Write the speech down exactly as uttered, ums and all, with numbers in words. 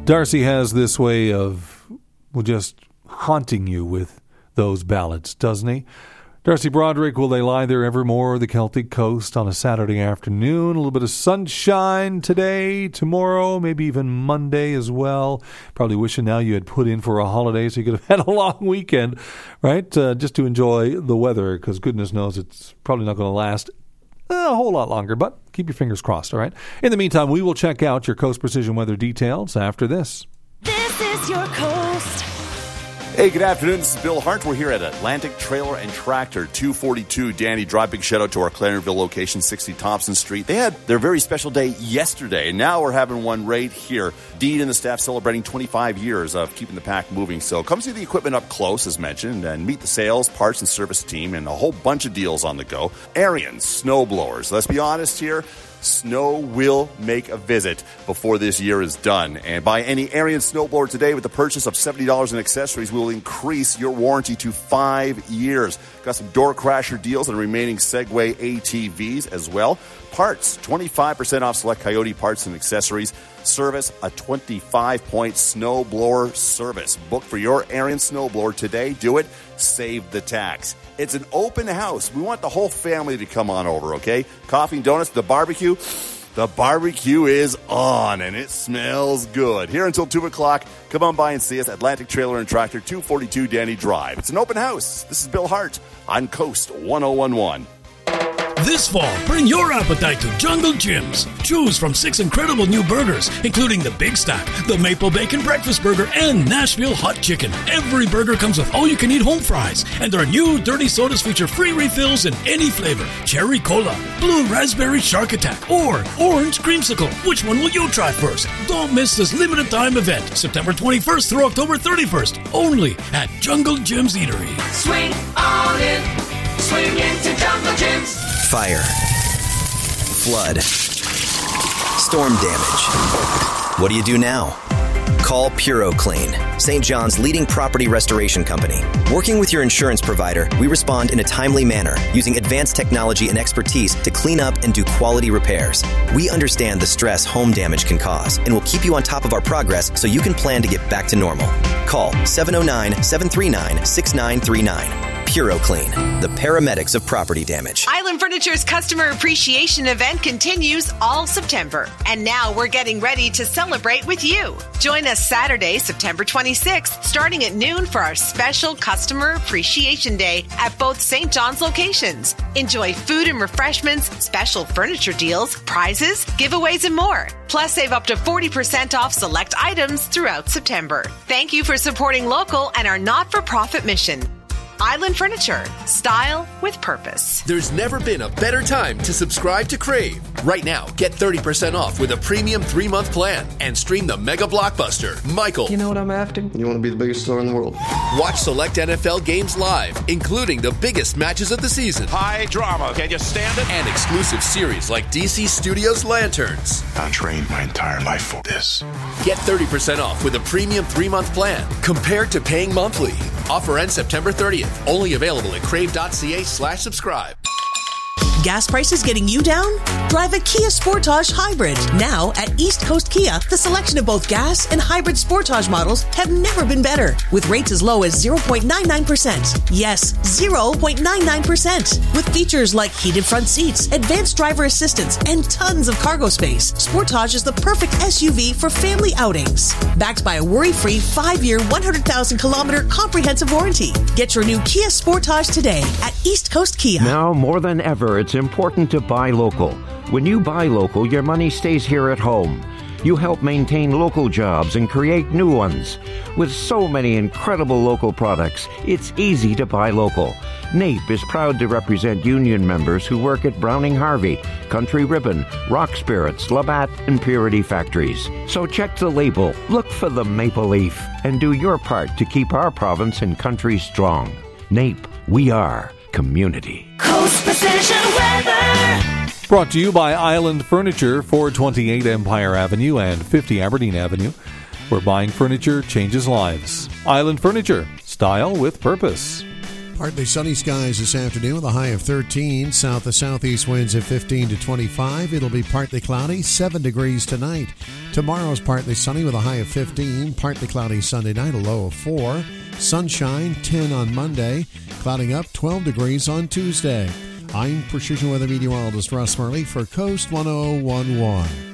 Darcy has this way of well, just haunting you with those ballads, doesn't he? Darcy Broderick, Will They Lie There Evermore, the Celtic Coast on a Saturday afternoon. A little bit of sunshine today, tomorrow, maybe even Monday as well. Probably wishing now you had put in for a holiday so you could have had a long weekend, right? Uh, just to enjoy the weather, because goodness knows it's probably not going to last a whole lot longer, but keep your fingers crossed, all right? In the meantime, we will check out your Coast Precision weather details after this. This is your Coast. Hey, good afternoon. This is Bill Hart. We're here at Atlantic Trailer and Tractor, two forty-two Danny Drive. Big shout out to our Clarenville location, sixty Thompson Street. They had their very special day yesterday, and now we're having one right here. Dean and the staff celebrating twenty-five years of keeping the pack moving. So come see the equipment up close, as mentioned, and meet the sales, parts, and service team, and a whole bunch of deals on the go. Ariens, snow blowers. Let's be honest here. Snow will make a visit before this year is done. And buy any Ariens snowblower today with the purchase of seventy dollars in accessories. We will increase your warranty to five years. Got some door crasher deals on remaining Segway A T Vs as well. Parts, twenty-five percent off select Coyote parts and accessories. Service, a twenty-five point snowblower service. Book for your Ariens snowblower today. Do it. Save the tax. It's an open house. We want the whole family to come on over, okay? Coffee and donuts, the barbecue. The barbecue is on, and it smells good. Here until two o'clock. Come on by and see us at Atlantic Trailer and Tractor, two forty-two Danny Drive. It's an open house. This is Bill Hart on Coast one oh one one. This fall, bring your appetite to Jungle Jim's. Choose from six incredible new burgers, including the Big Stack, the Maple Bacon Breakfast Burger, and Nashville Hot Chicken. Every burger comes with all-you-can-eat home fries, and their new dirty sodas feature free refills in any flavor. Cherry Cola, Blue Raspberry Shark Attack, or Orange Creamsicle. Which one will you try first? Don't miss this limited-time event, September twenty-first through October thirty-first, only at Jungle Jim's Eatery. Swing on in, swing into Jungle Jim's. Fire, flood, storm damage. What do you do now? Call PuroClean, Saint John's leading property restoration company. Working with your insurance provider, we respond in a timely manner, using advanced technology and expertise to clean up and do quality repairs. We understand the stress home damage can cause, and will keep you on top of our progress so you can plan to get back to normal. Call seven oh nine, seven three nine, six nine three nine. PuroClean, the paramedics of property damage. Island Furniture's Customer Appreciation Event continues all September. And now we're getting ready to celebrate with you. Join us Saturday, September twenty-sixth, starting at noon for our special Customer Appreciation Day at both Saint John's locations. Enjoy food and refreshments, special furniture deals, prizes, giveaways, and more. Plus, save up to forty percent off select items throughout September. Thank you for supporting local and our not-for-profit mission. Island Furniture. Style with purpose. There's never been a better time to subscribe to Crave. Right now, get thirty percent off with a premium three-month plan and stream the mega blockbuster, Michael. You know what I'm after? You want to be the biggest star in the world. Watch select N F L games live, including the biggest matches of the season. High drama. Can you stand it? And exclusive series like D C Studios Lanterns. I trained my entire life for this. Get thirty percent off with a premium three-month plan compared to paying monthly. Offer ends September thirtieth. Only available at crave.ca slash subscribe. Gas prices getting you down? Drive a Kia Sportage Hybrid. Now at East Coast Kia, the selection of both gas and hybrid Sportage models have never been better. With rates as low as zero point nine nine percent. Yes, zero point nine nine percent. With features like heated front seats, advanced driver assistance, and tons of cargo space, Sportage is the perfect S U V for family outings. Backed by a worry-free five-year, one hundred thousand kilometer comprehensive warranty. Get your new Kia Sportage today at East Coast Kia. Now more than ever, it's important to buy local. When you buy local, your money stays here at home. You help maintain local jobs and create new ones. With so many incredible local products, it's easy to buy local. NAPE is proud to represent union members who work at Browning Harvey, Country Ribbon, Rock Spirits, Labatt, and Purity Factories. So check the label, look for the maple leaf, and do your part to keep our province and country strong. NAPE, we are community. Coast Precision Weather. Brought to you by Island Furniture, four twenty-eight Empire Avenue and fifty Aberdeen Avenue, where buying furniture changes lives. Island Furniture, style with purpose. Partly sunny skies this afternoon with a high of thirteen. South to southeast winds of fifteen to twenty-five. It'll be partly cloudy, seven degrees tonight. Tomorrow's partly sunny with a high of fifteen. Partly cloudy Sunday night, a low of four. Sunshine, ten on Monday. Clouding up, twelve degrees on Tuesday. I'm Precision Weather Meteorologist Russ Murley for Coast one oh one point one.